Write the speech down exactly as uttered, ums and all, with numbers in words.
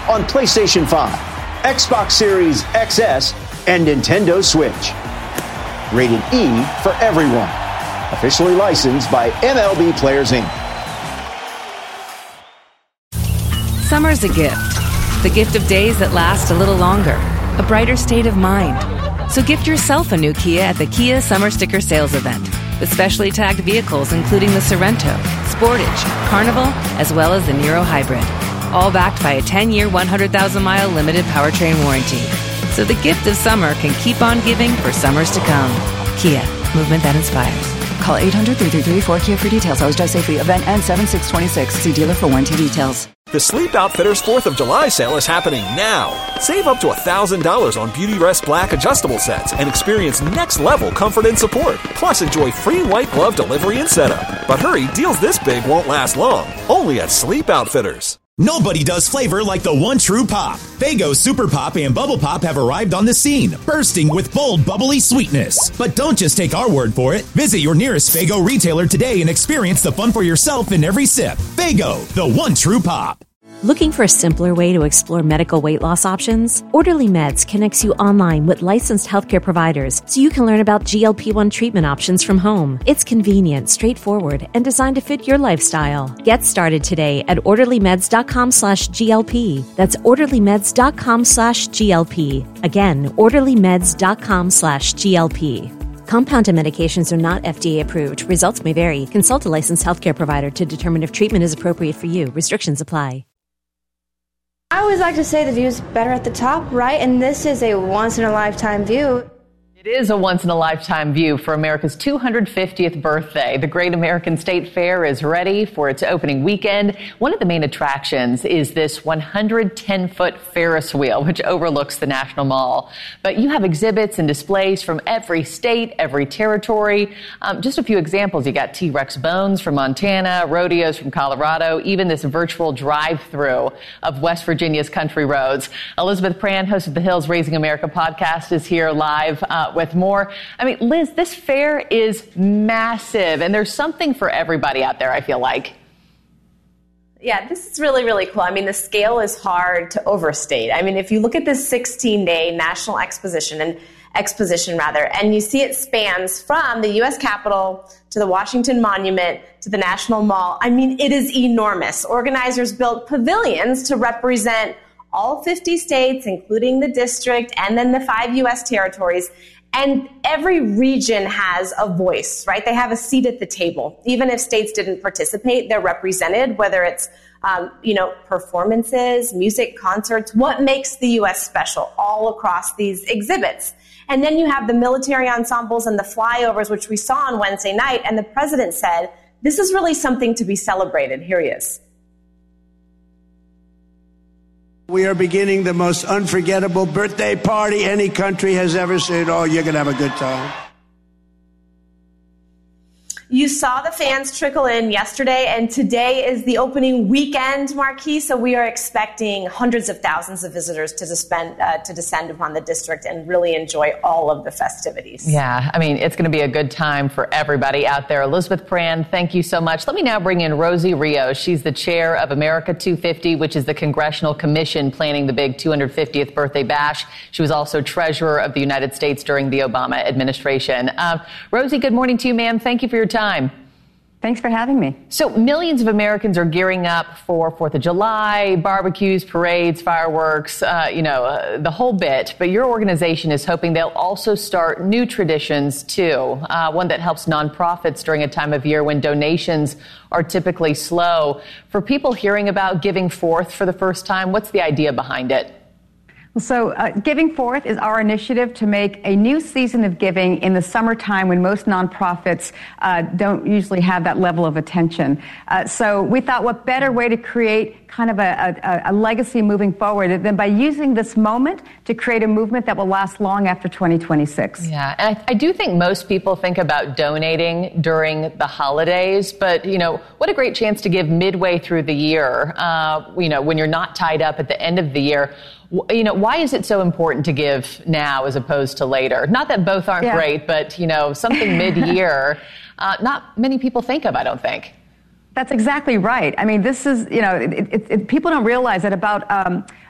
on PlayStation five, Xbox Series X S, and Nintendo Switch. Rated E for everyone. Officially licensed by M L B Players, Incorporated. Summer's a gift. The gift of days that last a little longer. A brighter state of mind. So gift yourself a new Kia at the Kia Summer Sticker Sales Event. With specially tagged vehicles including the Sorrento, Sportage, Carnival, as well as the Niro Hybrid. All backed by a ten-year, one hundred thousand mile limited powertrain warranty. So the gift of summer can keep on giving for summers to come. Kia, movement that inspires. Call eight hundred, three three three, four K I A for details. Always drive safely. Event ends seven six twenty-six. See dealer for warranty details. The Sleep Outfitters fourth of July sale is happening now. Save up to one thousand dollars on Beautyrest Black adjustable sets and experience next-level comfort and support. Plus, enjoy free white glove delivery and setup. But hurry, deals this big won't last long. Only at Sleep Outfitters. Nobody does flavor like the one true pop. Faygo Super Pop and Bubble Pop have arrived on the scene, bursting with bold, bubbly sweetness. But don't just take our word for it. Visit your nearest Faygo retailer today and experience the fun for yourself in every sip. Faygo, the one true pop. Looking for a simpler way to explore medical weight loss options? Orderly Meds connects you online with licensed healthcare providers so you can learn about G L P one treatment options from home. It's convenient, straightforward, and designed to fit your lifestyle. Get started today at orderlymeds.com slash GLP. That's orderlymeds.com slash GLP. Again, orderlymeds.com slash GLP. Compounded medications are not F D A approved. Results may vary. Consult a licensed healthcare provider to determine if treatment is appropriate for you. Restrictions apply. I always like to say the view's better at the top, right? And this is a once-in-a-lifetime view. It is a once-in-a-lifetime view for America's two hundred fiftieth birthday. The Great American State Fair is ready for its opening weekend. One of the main attractions is this one hundred ten foot Ferris wheel, which overlooks the National Mall. But you have exhibits and displays from every state, every territory. Um, just a few examples. You got T-Rex bones from Montana, rodeos from Colorado, even this virtual drive-through of West Virginia's country roads. Elizabeth Pran, host of the Hills Raising America podcast, is here live uh, with more. I mean, Liz, this fair is massive, and there's something for everybody out there, I feel like. Yeah, this is really, really cool. I mean, the scale is hard to overstate. I mean, if you look at this sixteen-day national exposition, and exposition rather, and you see it spans from the U S Capitol to the Washington Monument to the National Mall, I mean, it is enormous. Organizers built pavilions to represent all fifty states, including the district, and then the five U S territories. And every region has a voice, right? They have a seat at the table. Even if states didn't participate, they're represented, whether it's, um, you know, performances, music, concerts, what makes the U S special all across these exhibits. And then you have the military ensembles and the flyovers, which we saw on Wednesday night. And the president said, this is really something to be celebrated. Here he is. We are beginning the most unforgettable birthday party any country has ever seen. Oh, you're going to have a good time. You saw the fans trickle in yesterday, and today is the opening weekend, Marquis, so we are expecting hundreds of thousands of visitors to, suspend, uh, to descend upon the district and really enjoy all of the festivities. Yeah, I mean, it's going to be a good time for everybody out there. Elizabeth Pran, thank you so much. Let me now bring in Rosie Rios. She's the chair of America two fifty, which is the congressional commission planning the big two hundred fiftieth birthday bash. She was also treasurer of the United States during the Obama administration. Uh, Rosie, good morning to you, ma'am. Thank you for your time. Time. Thanks for having me. So millions of Americans are gearing up for fourth of July, barbecues, parades, fireworks, uh, you know, uh, the whole bit. But your organization is hoping they'll also start new traditions, too, uh, one that helps nonprofits during a time of year when donations are typically slow. For people hearing about Giving Forth for the first time, what's the idea behind it? So uh, Giving Forth is our initiative to make a new season of giving in the summertime when most nonprofits uh, don't usually have that level of attention. Uh, so we thought what better way to create kind of a, a, a legacy moving forward than by using this moment to create a movement that will last long after twenty twenty-six. Yeah, and I, I do think most people think about donating during the holidays, but, you know, what a great chance to give midway through the year, uh, you know, when you're not tied up at the end of the year. You know, why is it so important to give now as opposed to later? Not that both aren't yeah. great, but, you know, something mid-year, uh, not many people think of, I don't think. That's exactly right. I mean, this is, you know, it, it, it, people don't realize that about um,